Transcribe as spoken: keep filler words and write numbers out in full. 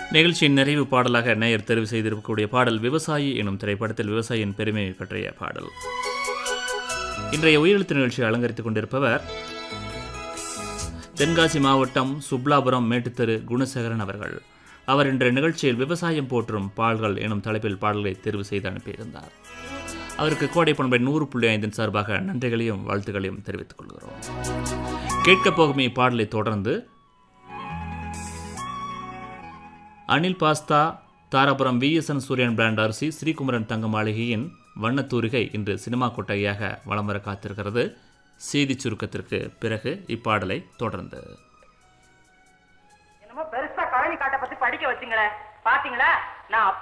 நிகழ்ச்சியின் நிறைவு பாடலாக நேயர் தெரிவு செய்திருக்கக்கூடிய பாடல் விவசாயி எனும் திரைப்படத்தில் விவசாயியின் பெருமையை பற்றிய பாடல். இன்றைய உயிரெழுத்து நிகழ்ச்சியை அலங்கரித்துக் கொண்டிருப்பவர் தென்காசி மாவட்டம் சுப்லாபுரம் மேட்டுத்தெரு குணசேகரன் அவர்கள். அவர் இன்றைய நிகழ்ச்சியில் விவசாயம் போற்றும் பாடல்கள் எனும் தலைப்பில் பாடல்களை தேர்வு செய்து அனுப்பியிருந்தார். அவருக்கு கோடை பண்பை நூறு புள்ளி ஐந்தின் சார்பாக நன்றிகளையும் வாழ்த்துக்களையும் தெரிவித்துக் கொள்கிறோம். கேட்கப் போகும் இப்பாடலை தொடர்ந்து Anil pasta Dharapuram V S N சூரியன் பிராண்ட் அரிசி ஸ்ரீகுமரன் தங்க மாளிகையின் வண்ணத்தூரிகை இன்று சினிமா கொட்டையாக வலம் வர காத்திருக்கிறது. செய்தி சுருக்கத்திற்கு பிறகு இப்பாடலை தொடர்ந்து என்னமோ பெருசா கழனி காட்டை பத்தி படிக்க வச்சுங்களேன். பாத்தீங்களா, நான்